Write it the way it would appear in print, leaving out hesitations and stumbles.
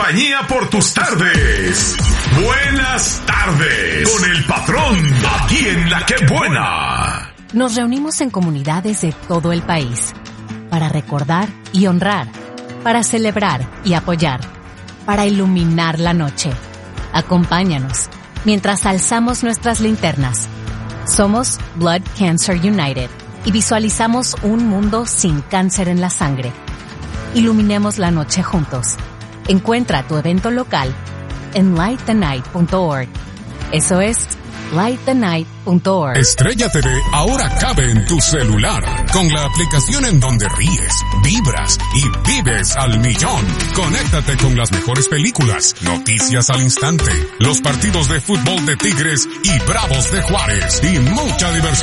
compañía por tus tardes. Buenas tardes con el patrón aquí en La Que Buena. Nos reunimos en comunidades de todo el país para recordar y honrar, para celebrar y apoyar, para iluminar la noche. Acompáñanos mientras alzamos nuestras linternas. Somos Blood Cancer United y visualizamos un mundo sin cáncer en la sangre. Iluminemos la noche juntos. Encuentra tu evento local en lightthenight.org. Eso es lightthenight.org. Estrella TV ahora cabe en tu celular, con la aplicación en donde ríes, vibras y vives al millón. Conéctate con las mejores películas, noticias al instante, los partidos de fútbol de Tigres y Bravos de Juárez y mucha diversión.